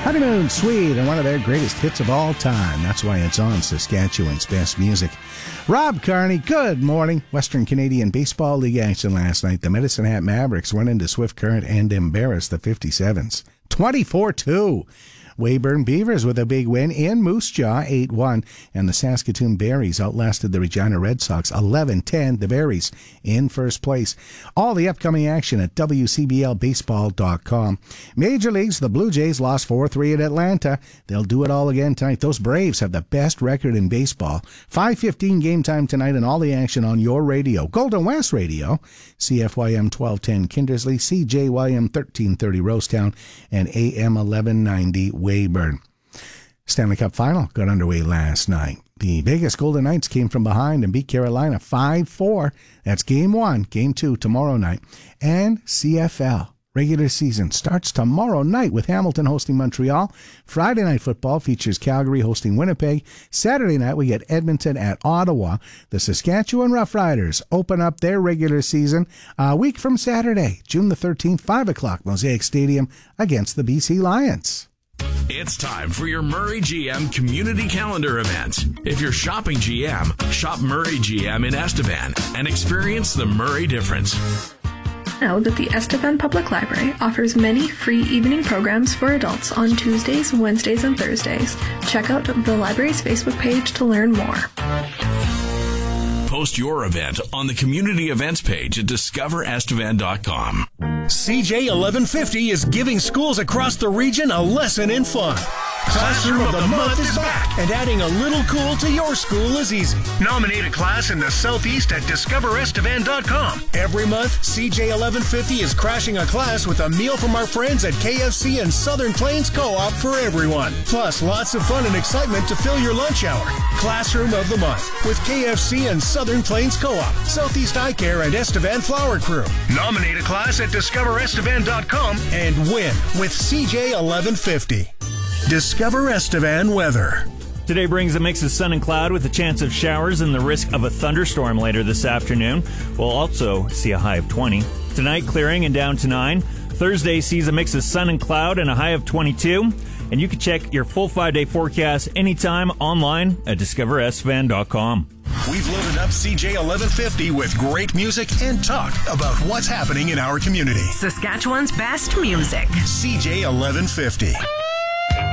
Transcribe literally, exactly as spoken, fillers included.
Honeymoon Suite and one of their greatest hits of all time. That's why it's on Saskatchewan's Best Music. Rob Carney, good morning. Western Canadian Baseball League action last night. The Medicine Hat Mavericks went into Swift Current and embarrassed the fifty-sevens. twenty-four two. Weyburn Beavers with a big win in Moose Jaw, eight one. And the Saskatoon Berries outlasted the Regina Red Sox, eleven ten. The Berries in first place. All the upcoming action at W C B L baseball dot com. Major Leagues, the Blue Jays lost four three at Atlanta. They'll do it all again tonight. Those Braves have the best record in baseball. five fifteen game time tonight and all the action on your radio. Golden West Radio, C F Y M twelve ten Kindersley, C J Y M thirteen thirty Rosetown, and A M eleven ninety Weyburn. Stanley Cup Final got underway last night. The Vegas Golden Knights came from behind and beat Carolina five four. That's game one. Game two tomorrow night. And C F L regular season starts tomorrow night with Hamilton hosting Montreal. Friday night football features Calgary hosting Winnipeg. Saturday night we get Edmonton at Ottawa. The Saskatchewan Roughriders open up their regular season a week from Saturday, June the thirteenth, five o'clock, Mosaic Stadium against the B C Lions. It's time for your Murray G M Community Calendar event. If you're shopping G M, shop Murray G M in Estevan and experience the Murray difference. Know that the Estevan Public Library offers many free evening programs for adults on Tuesdays, Wednesdays, and Thursdays. Check out the library's Facebook page to learn more. Post your event on the community events page at discover estevan dot com. C J eleven fifty is giving schools across the region a lesson in fun. Classroom of the Month is back, and adding a little cool to your school is easy. Nominate a class in the Southeast at discover estevan dot com. Every month, C J eleven fifty is crashing a class with a meal from our friends at K F C and Southern Plains Co-op for everyone. Plus, lots of fun and excitement to fill your lunch hour. Classroom of the Month with K F C and Southern Plains Co-op, Southeast Eye Care, and Estevan Flower Crew. Nominate a class at discover estevan dot com and win with C J eleven fifty. Discover Estevan weather. Today brings a mix of sun and cloud with a chance of showers and the risk of a thunderstorm later this afternoon. We'll also see a high of twenty. Tonight, clearing and down to nine. Thursday sees a mix of sun and cloud and a high of twenty-two. And you can check your full five-day forecast anytime online at discover estevan dot com. We've loaded up C J eleven fifty with great music and talk about what's happening in our community. Saskatchewan's best music. C J eleven fifty.